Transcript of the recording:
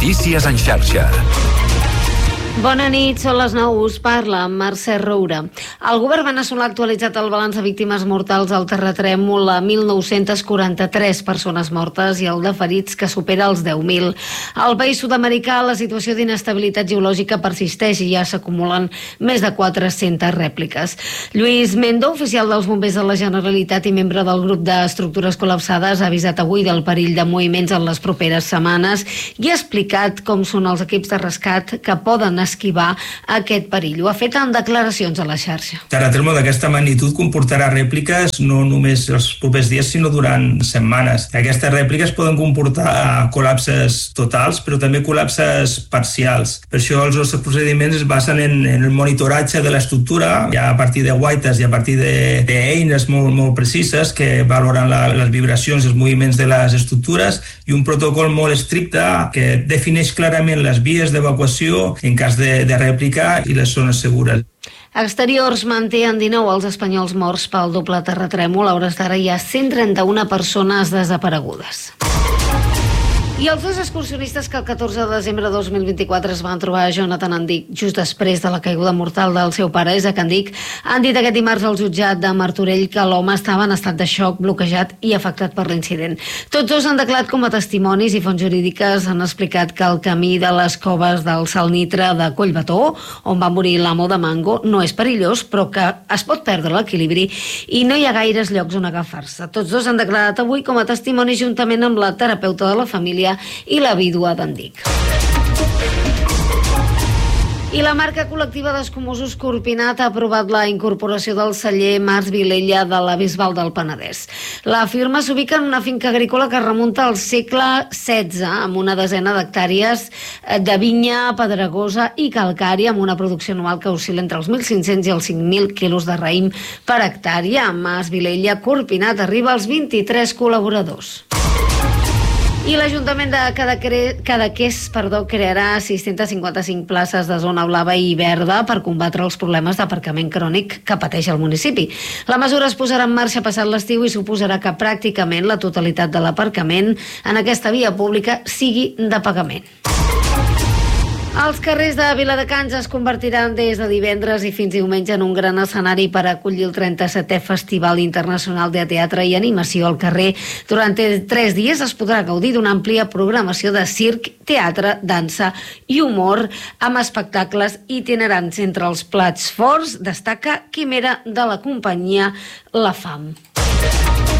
Notícies en xarxa. Bona nit, són les 9, us parla Mercè Roura. El govern veneçolà ha actualitzat el balanç de víctimes mortals al terratrèmol a 1.943 persones mortes i el de ferits que supera els 10.000. Al país sud-americà la situació d'inestabilitat geològica persisteix i ja s'acumulen més de 400 rèpliques. Lluís Mendo, oficial dels bombers de la Generalitat i membre del grup d'estructures col·lapsades, ha avisat avui del perill de moviments en les properes setmanes i ha explicat com són els equips de rescat que poden esquivar aquest perill. Ho ha fet en declaracions a la xarxa. Terratrèmol d'aquesta magnitud comportarà rèpliques no només els propers dies, sinó durant setmanes. Aquestes rèpliques poden comportar col·lapses totals, però també col·lapses parcials. Per això els nostres procediments es basen en el monitoratge de l'estructura, ja a partir de guaites i a partir d'eines molt precises que valoren les vibracions i els moviments de les estructures i un protocol molt estricte que defineix clarament les vies d'evacuació en cas de rèplica i les zones segures. Exteriors mantenen 19 els espanyols morts pel doble terratrèmol. A hores d'ara hi ha 131 persones desaparegudes. I els dos excursionistes que el 14 de desembre de 2024 es van trobar a Jonathan Andic just després de la caiguda mortal del seu pare, Isaac Andic, han dit aquest dimarts al jutjat de Martorell que l'home estava en estat de xoc, bloquejat i afectat per l'incident. Tots dos han declarat com a testimonis i fonts jurídiques han explicat que el camí de les coves del Salnitre de Collbató, on va morir l'amo de Mango, no és perillós, però que es pot perdre l'equilibri i no hi ha gaires llocs on agafar-se. Tots dos han declarat avui com a testimonis juntament amb la terapeuta de la família i la vídua d'Andic. I la marca col·lectiva d'escumosos Corpinat ha aprovat la incorporació del celler Mas Vilella de la Bisbal del Penedès. La firma s'ubica en una finca agrícola que remunta al segle XVI, amb una desena d'hectàrees de vinya pedregosa i calcària, amb una producció anual que oscil·la entre els 1.500 i els 5.000 quilos de raïm per hectàrea. Mas Vilella Corpinat arriba als 23 col·laboradors. I l'Ajuntament de Cadaqués crearà 655 places de zona blava i verda per combatre els problemes d'aparcament crònic que pateix el municipi. La mesura es posarà en marxa passat l'estiu i suposarà que pràcticament la totalitat de l'aparcament en aquesta via pública sigui de pagament. Els carrers de Viladecans es convertiran des de divendres i fins diumenge en un gran escenari per acollir el 37è Festival Internacional de Teatre i Animació al carrer. Durant 3 dies es podrà gaudir d'una àmplia programació de circ, teatre, dansa i humor amb espectacles itinerants. Entre els plats forts destaca Quimera de la companyia La Fam.